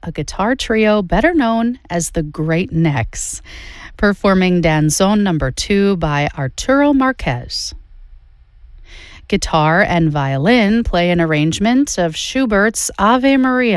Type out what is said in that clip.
a guitar trio better known as the Great Necks, performing Danzón No. 2 by Arturo Marquez. Guitar and violin play an arrangement of Schubert's Ave Maria.